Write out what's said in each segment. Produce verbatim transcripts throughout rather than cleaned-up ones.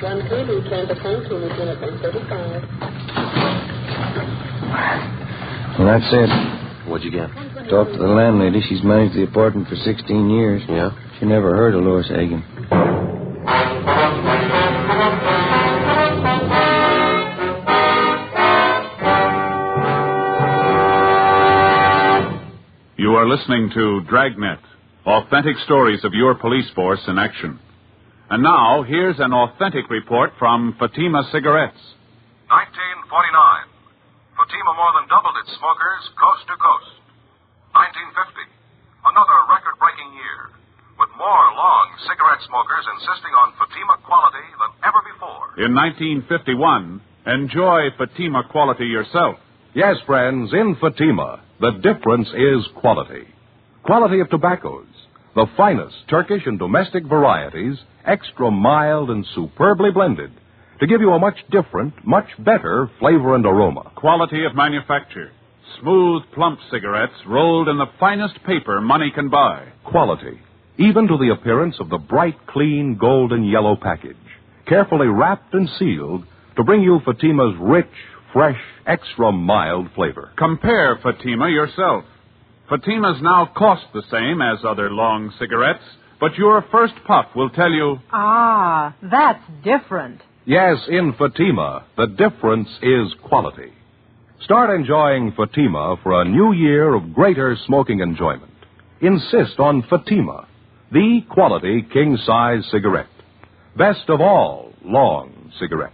John Cleveland turned the phone to me at one thirty-five. Well, that's it. What'd you get? Talked to the landlady. She's managed the apartment for sixteen years. Yeah? She never heard of Lois Hagen. You are listening to Dragnet, authentic stories of your police force in action. And now, here's an authentic report from Fatima Cigarettes. nineteen forty-nine. Fatima more than doubled its smokers coast to coast. nineteen fifty. Another record-breaking year, with more long cigarette smokers insisting on Fatima quality than ever before. In nineteen fifty-one, enjoy Fatima quality yourself. Yes, friends, in Fatima, the difference is quality. Quality of tobaccos, the finest Turkish and domestic varieties, extra mild and superbly blended, to give you a much different, much better flavor and aroma. Quality of manufacture. Smooth, plump cigarettes rolled in the finest paper money can buy. Quality, even to the appearance of the bright, clean, golden yellow package, carefully wrapped and sealed to bring you Fatima's rich, fresh, extra mild flavor. Compare Fatima yourself. Fatimas now cost the same as other long cigarettes, but your first puff will tell you... Ah, that's different. Yes, in Fatima, the difference is quality. Start enjoying Fatima for a new year of greater smoking enjoyment. Insist on Fatima, the quality king-size cigarette. Best of all long cigarettes.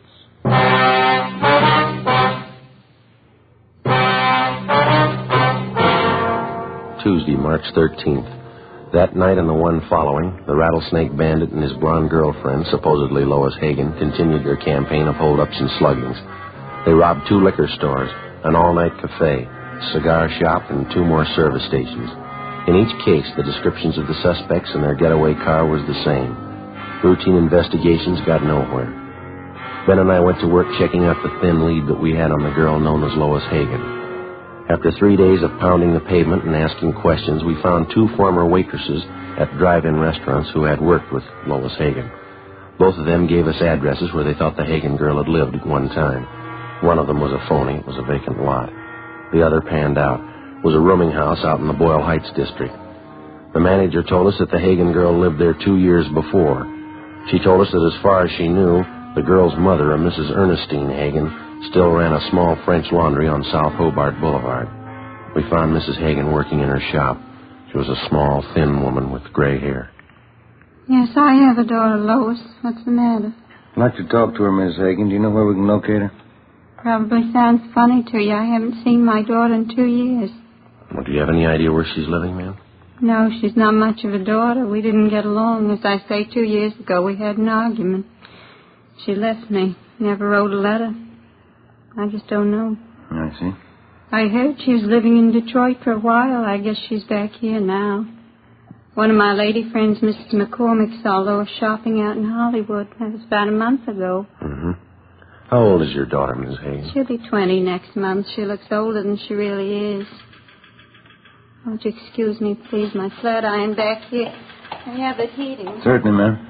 Tuesday, March thirteenth. That night and the one following, the Rattlesnake Bandit and his blonde girlfriend, supposedly Lois Hagen, continued their campaign of holdups and sluggings. They robbed two liquor stores, an all-night cafe, a cigar shop, and two more service stations. In each case, the descriptions of the suspects and their getaway car was the same. Routine investigations got nowhere. Ben and I went to work checking out the thin lead that we had on the girl known as Lois Hagen. After three days of pounding the pavement and asking questions, we found two former waitresses at drive-in restaurants who had worked with Lois Hagen. Both of them gave us addresses where they thought the Hagen girl had lived at one time. One of them was a phony. It was a vacant lot. The other panned out. It was a rooming house out in the Boyle Heights district. The manager told us that the Hagen girl lived there two years before. She told us that as far as she knew, the girl's mother, a Missus Ernestine Hagen, still ran a small French laundry on South Hobart Boulevard. We found Missus Hagen working in her shop. She was a small, thin woman with gray hair. Yes, I have a daughter, Lois. What's the matter? I'd like to talk to her, Miss Hagen. Do you know where we can locate her? Probably sounds funny to you. I haven't seen my daughter in two years. Well, do you have any idea where she's living, ma'am? No, she's not much of a daughter. We didn't get along. As I say, two years ago we had an argument. She left me. Never wrote a letter. I just don't know. I see. I heard she was living in Detroit for a while. I guess she's back here now. One of my lady friends, Missus McCormick, saw Lois shopping out in Hollywood. That was about a month ago. Mm-hmm. How old is your daughter, Miss Hagen? She'll be twenty next month. She looks older than she really is. Won't you excuse me, please? My flat iron back here. I have it heating. Certainly, ma'am.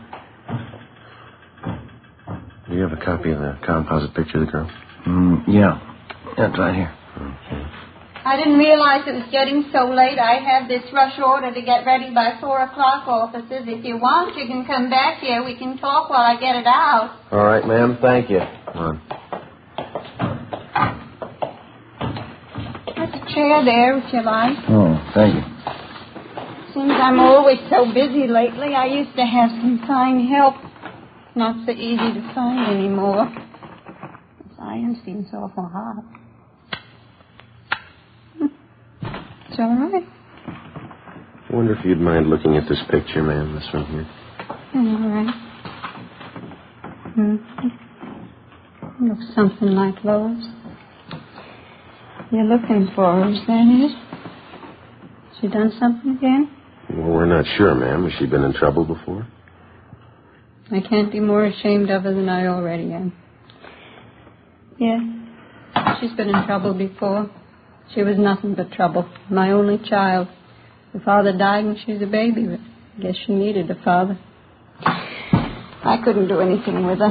Do you have a copy of the composite picture of the girl? Mm, yeah. Yeah, it's right here. Okay. I didn't realize it was getting so late. I have this rush order to get ready by four o'clock, officers. If you want, you can come back here. We can talk while I get it out. All right, ma'am. Thank you. Come on. There's a chair there, if you like. Oh, thank you. Seems I'm always so busy lately. I used to have some fine help. Not so easy to find anymore. This iron seems awful hot. It's all right. I wonder if you'd mind looking at this picture, ma'am, this one here. All right. Mm-hmm. Looks something like Lois. You're looking for her, is that it? She done something again? Well, we're not sure, ma'am. Has she been in trouble before? I can't be more ashamed of her than I already am. Yes, she's been in trouble before. She was nothing but trouble. My only child. Her father died when she was a baby, but I guess she needed a father. I couldn't do anything with her.